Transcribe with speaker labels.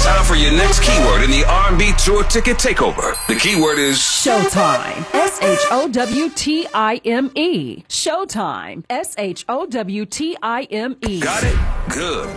Speaker 1: It's time for your next keyword in the R&B Tour Ticket Takeover. The keyword is
Speaker 2: Showtime. Showtime. Showtime. Showtime.
Speaker 1: Got it? Good.